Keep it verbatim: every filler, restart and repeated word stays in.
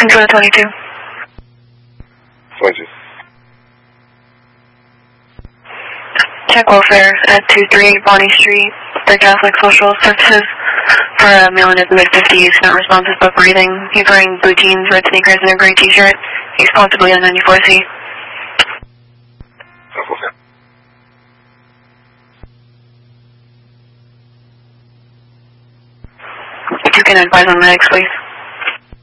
Control twenty-two. twenty-two. Check welfare at two thirty-eight Bonnie Street for Catholic Social Services for a male in his mid-fifties, not responsive but breathing. He's wearing blue jeans, red sneakers, and a gray t-shirt. He's possibly on ninety-four C. Okay. If you can advise on medics, please.